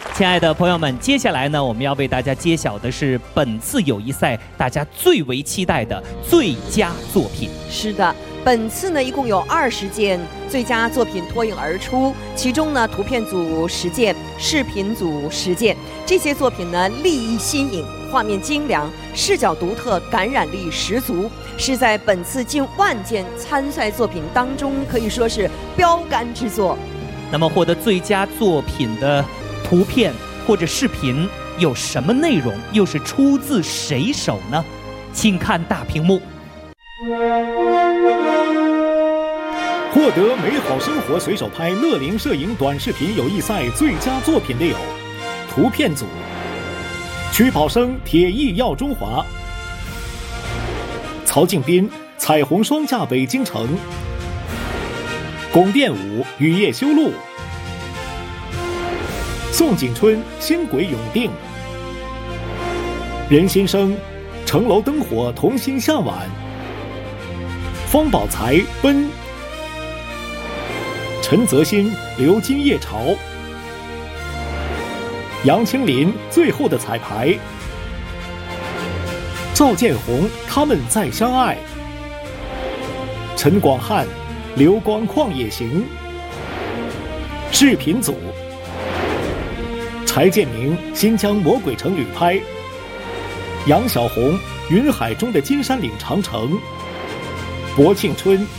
亲爱的朋友们，接下来呢，我们要为大家揭晓的是本次友谊赛大家最为期待的最佳作品。 是的，本次呢一共有20件最佳作品脱颖而出，其中呢图片组10件，视频组10件。这些作品呢立意新颖，画面精良，视角独特，感染力十足，是在本次近万件参赛作品当中可以说是标杆之作。 那么获得最佳作品的图片或者视频有什么内容，又是出自谁手呢？请看大屏幕。 获得美好生活随手拍乐龄摄影短视频友谊赛最佳作品的有：图片组曲宝生铁艺耀中华，曹敬斌彩虹双驾北京城，龚殿武雨夜修路，宋景春星轨永定，任新生城楼灯火同心向晚，方宝才奔，陈泽新流金夜潮，杨清林最后的彩排，赵建宏他们再相爱，陈广汉流光旷野行，视频组柴建明新疆魔鬼城旅拍，杨晓红云海中的金山岭长城，薄庆春